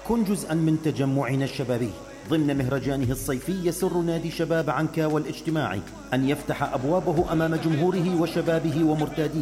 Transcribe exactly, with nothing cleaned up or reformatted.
كن جزءا من تجمعنا الشبابي ضمن مهرجانه الصيفي. يسر نادي شباب عنكا والاجتماعي أن يفتح أبوابه أمام جمهوره وشبابه ومرتاديه